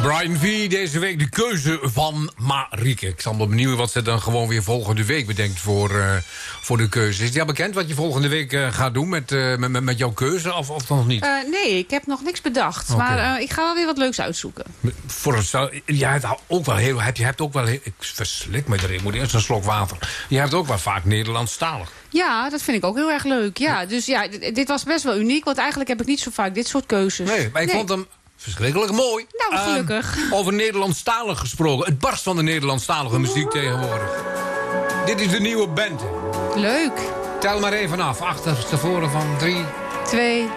Brian V, deze week de keuze van Marieke. Ik zal me benieuwen wat ze dan gewoon weer volgende week bedenkt voor de keuze. Is het al bekend wat je volgende week gaat doen met jouw keuze of nog niet? Nee, ik heb nog niks bedacht. Okay. Maar ik ga wel weer wat leuks uitzoeken. Je hebt ook wel heel... Ik verslik me erin, ik moet eerst een slok water. Je hebt ook wel vaak Nederlandstalig. Ja, dat vind ik ook heel erg leuk. Ja, dus ja, dit was best wel uniek. Want eigenlijk heb ik niet zo vaak dit soort keuzes. Nee, maar ik vond hem verschrikkelijk mooi. Nou, gelukkig. Over Nederlandstalig gesproken. Het barst van de Nederlandstalige muziek tegenwoordig. Dit is de nieuwe band. Leuk. Tel maar even af. Achterstevoren van 3... 2...